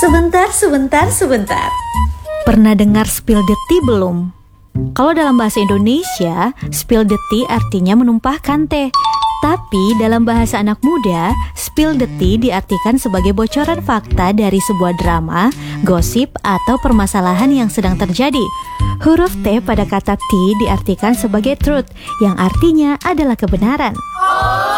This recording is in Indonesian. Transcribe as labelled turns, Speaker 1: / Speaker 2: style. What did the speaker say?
Speaker 1: Sebentar. Pernah dengar spill the tea belum? Kalau dalam bahasa Indonesia, spill the tea artinya menumpahkan teh. Tapi dalam bahasa anak muda, spill the tea diartikan sebagai bocoran fakta dari sebuah drama, gosip, atau permasalahan yang sedang terjadi. Huruf T pada kata tea diartikan sebagai truth, yang artinya adalah kebenaran.